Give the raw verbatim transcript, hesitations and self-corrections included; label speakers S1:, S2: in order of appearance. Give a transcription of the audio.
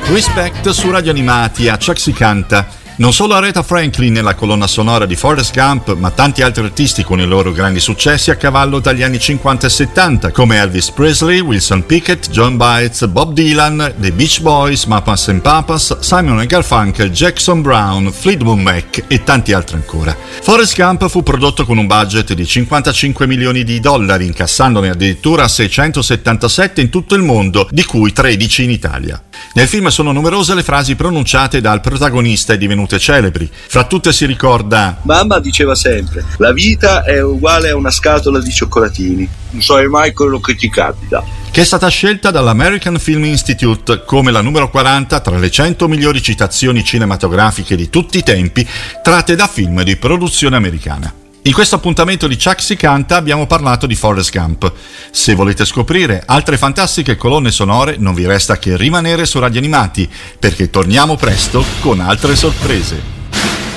S1: Respect su Radio Animati, a Chuck si canta. Non solo Aretha Franklin nella colonna sonora di Forrest Gump, ma tanti altri artisti con i loro grandi successi a cavallo dagli anni cinquanta e settanta, come Elvis Presley, Wilson Pickett, John Baez, Bob Dylan, The Beach Boys, Mamas and Papas, Simon and Garfunkel, Jackson Browne, Fleetwood Mac e tanti altri ancora. Forrest Gump fu prodotto con un budget di cinquantacinque milioni di dollari, incassandone addirittura seicentosettantasette in tutto il mondo, di cui tredici in Italia. Nel film sono numerose le frasi pronunciate dal protagonista e divenute celebri. Fra tutte si ricorda:
S2: mamma diceva sempre, la vita è uguale a una scatola di cioccolatini, non sai mai quello che ti capita,
S1: che è stata scelta dall'American Film Institute come la numero quaranta tra le cento migliori citazioni cinematografiche di tutti i tempi tratte da film di produzione americana. In questo appuntamento di Chuck si canta abbiamo parlato di Forrest Gump. Se volete scoprire altre fantastiche colonne sonore non vi resta che rimanere su Radio Animati, perché torniamo presto con altre sorprese.